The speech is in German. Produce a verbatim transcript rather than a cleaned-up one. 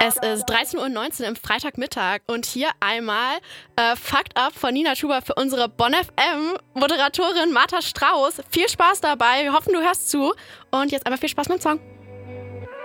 Es ist dreizehn Uhr neunzehn im Freitagmittag und hier einmal äh, Fucked Up von Nina Chuba für unsere Bonn F M-Moderatorin Martha Strauß. Viel Spaß dabei, wir hoffen, du hörst zu und jetzt einmal viel Spaß mit dem Song.